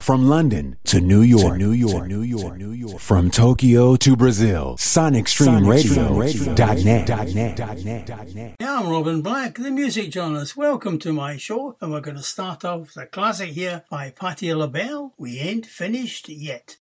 From London to New York, from Tokyo to Brazil, SonicStreamRadio.net. Yeah, I'm Robin Black, the music journalist. Welcome to my show, and we're going to start off with a classic here by Patti LaBelle, We Ain't Finished Yet.